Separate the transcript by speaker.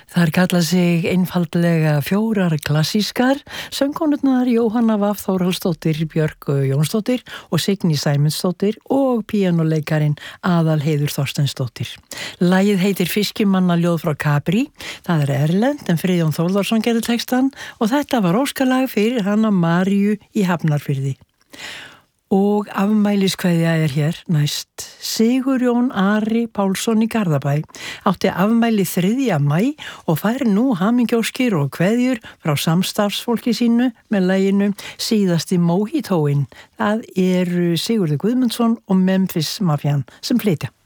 Speaker 1: Þær kalla sig einfaldlega fjórar klassískar, söngkonurnar Jóhanna Vaff Þórhallsdóttir, Björk Jónsdóttir og Signý Sæmundsdóttir og píanóleikarin Aðalheiður Þorsteinsdóttir. Lagið heitir Fiskimannaljóð frá Capri, það er erlent en Friðjón Þórðarsson gerði textan og þetta var óskalag fyrir hana Maríu í Hafnarfirði. Og afmæliskveðja er hér næst. Sigurjón Ari Pálsson í Garðabæ átti afmæli 3. maí og fær nú hamingjóskir og kveðjur frá samstarfsfólki sínu með laginu Síðasti Mojitóinn. Það eru Sigurður Guðmundsson og Memphis Mafjan sem flytja.